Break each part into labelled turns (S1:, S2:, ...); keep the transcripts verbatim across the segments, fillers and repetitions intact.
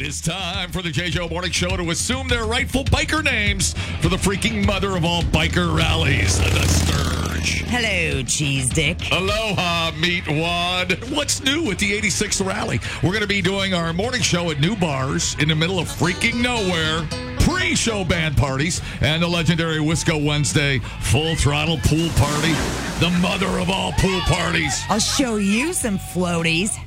S1: is time for the J J O Morning Show to assume their rightful biker names for the freaking mother of all biker rallies, the Sturge.
S2: Hello, Cheese Dick.
S1: Aloha, Meat Wad. What's new with the eighty-sixth rally? We're going to be doing our morning show at new bars in the middle of freaking nowhere. Pre-show band parties and the legendary Wisco Wednesday full throttle pool party. The mother of all pool parties.
S2: I'll show you some floaties.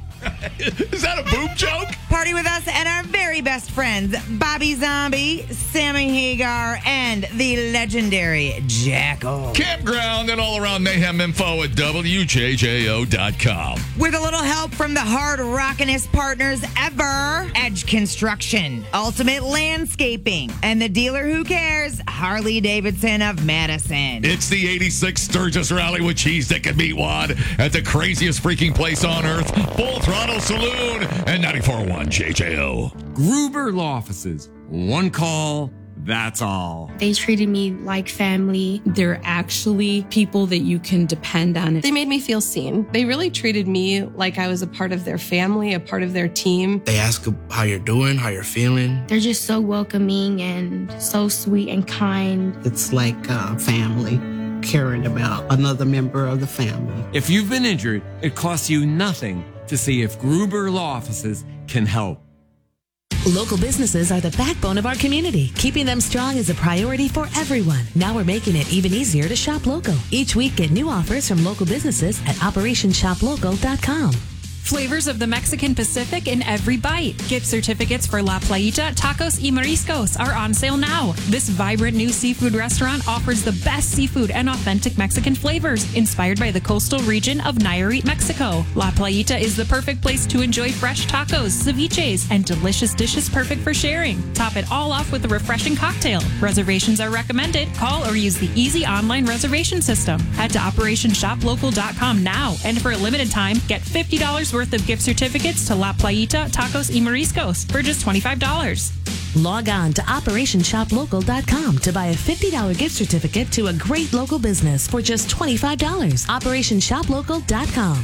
S1: Is that a boob joke?
S2: Party with us and our very best friends, Bobby Zombie, Sammy Hagar, and the legendary Jackal.
S1: Campground and all-around mayhem info at W J J O dot com.
S2: With a little help from the hard rockinest partners ever, Edge Construction, Ultimate Landscaping, and the dealer who cares, Harley Davidson of Madison.
S1: It's the eighty-sixth Sturgis Rally with Cheese Dick and Meat Wad at the craziest freaking place on earth, Full Throttle Saloon and ninety-four point one J J O.
S3: Gruber Law Offices. One call, that's all.
S4: They treated me like family.
S5: They're actually people that you can depend on.
S6: They made me feel seen. They really treated me like I was a part of their family, a part of their team.
S7: They ask how you're doing, how you're feeling.
S4: They're just so welcoming and so sweet and kind.
S8: It's like uh, family. Caring about another member of the family.
S3: If you've been injured, it costs you nothing to see if Gruber Law Offices can help.
S9: Local businesses are the backbone of our community. Keeping them strong is a priority for everyone. Now we're making it even easier to shop local. Each week, get new offers from local businesses at operation shop local dot com.
S10: Flavors of the Mexican Pacific in every bite. Gift certificates for La Playita, Tacos y Mariscos are on sale now. This vibrant new seafood restaurant offers the best seafood and authentic Mexican flavors inspired by the coastal region of Nayarit, Mexico. La Playita is the perfect place to enjoy fresh tacos, ceviches, and delicious dishes perfect for sharing. Top it all off with a refreshing cocktail. Reservations are recommended. Call or use the easy online reservation system. Head to operation shop local dot com now, and for a limited time, get fifty dollars worth of gift certificates to La Playita, Tacos y Mariscos for just twenty-five dollars.
S9: Log on to operation shop local dot com to buy a fifty dollars gift certificate to a great local business for just twenty-five dollars. operation shop local dot com.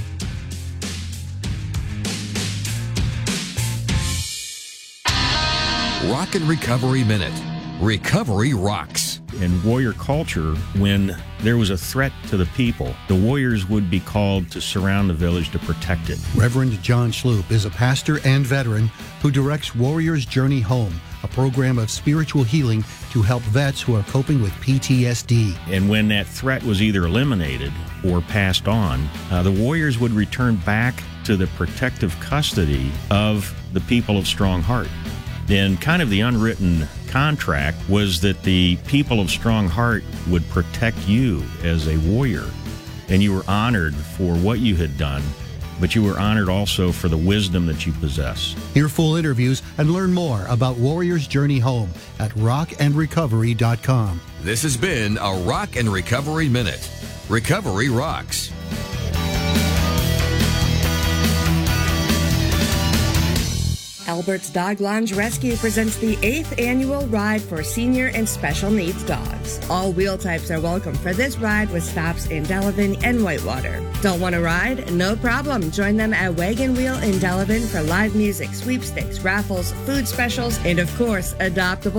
S11: Rock and Recovery Minute. Recovery rocks.
S12: In warrior culture, when there was a threat to the people, the warriors would be called to surround the village to protect it.
S13: Reverend John Sloop is a pastor and veteran who directs Warriors Journey Home, a program of spiritual healing to help vets who are coping with P T S D.
S12: And when that threat was either eliminated or passed on, uh, the warriors would return back to the protective custody of the people of Strong Heart. Then kind of the unwritten contract was that the people of Strong Heart would protect you as a warrior. And you were honored for what you had done, but you were honored also for the wisdom that you possess.
S13: Hear full interviews and learn more about Warriors Journey Home at rock and recovery dot com.
S11: This has been a Rock and Recovery Minute. Recovery rocks.
S14: Albert's Dog Lounge Rescue presents the eighth annual ride for senior and special needs dogs. All wheel types are welcome for this ride with stops in Delavan and Whitewater. Don't want to ride? No problem. Join them at Wagon Wheel in Delavan for live music, sweepstakes, raffles, food specials, and of course, adoptable